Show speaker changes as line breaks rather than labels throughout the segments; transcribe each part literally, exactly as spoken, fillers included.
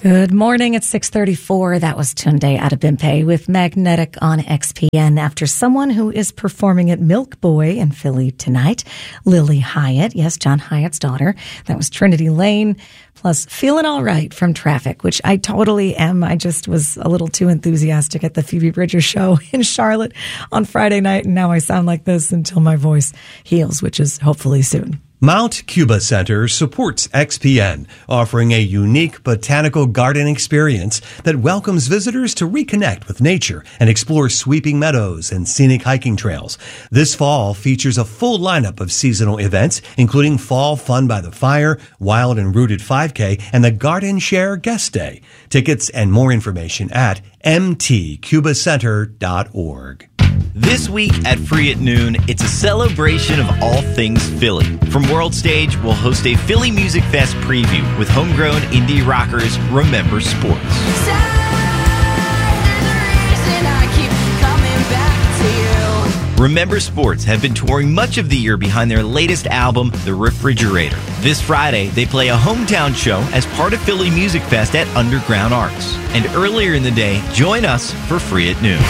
Good morning. It's six thirty-four. That was Tunde Adebimpe with Magnetic on X P N after someone who is performing at Milk Boy in Philly tonight, Lily Hyatt. Yes, John Hyatt's daughter. That was Trinity Lane. Plus, Feeling All Right from Traffic, which I totally am. I just was a little too enthusiastic at the Phoebe Bridgers show in Charlotte on Friday night, and now I sound like this until my voice heals, which is hopefully soon.
Mount Cuba Center supports X P N, offering a unique botanical garden experience that welcomes visitors to reconnect with nature and explore sweeping meadows and scenic hiking trails. This fall features a full lineup of seasonal events, including Fall Fun by the Fire, Wild and Rooted five K, and the Garden Share Guest Day. Tickets and more information at m t cuba center dot org.
This week at Free at Noon, it's a celebration of all things Philly. From World Stage, we'll host a Philly Music Fest preview with homegrown indie rockers Remember Sports. Remember Sports have been touring much of the year behind their latest album, The Refrigerator. This Friday, they play a hometown show as part of Philly Music Fest at Underground Arts. And earlier in the day, join us for Free at Noon.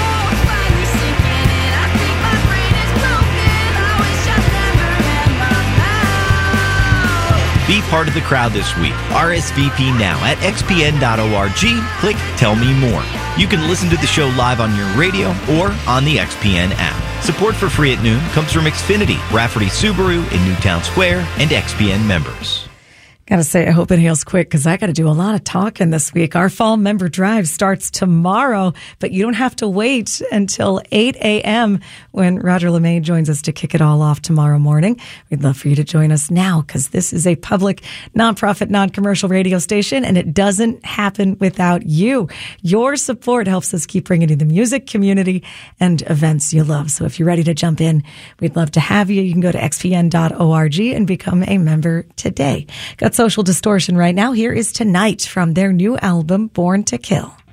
Be part of the crowd this week. R S V P now at x p n dot org. Click Tell Me More. You can listen to the show live on your radio or on the X P N app. Support for Free at Noon comes from Xfinity, Rafferty Subaru in Newtown Square, and X P N members.
Gotta say, I hope it heals quick because I gotta do a lot of talking this week. Our fall member drive starts tomorrow, but you don't have to wait until eight a.m. when Roger LeMay joins us to kick it all off tomorrow morning. We'd love for you to join us now because this is a public, nonprofit, non-commercial radio station, and it doesn't happen without you. Your support helps us keep bringing you the music, community, and events you love. So if you're ready to jump in, we'd love to have you. You can go to x p n dot org and become a member today. Got Social Distortion right now. Here is Tonight from their new album, Born to Kill.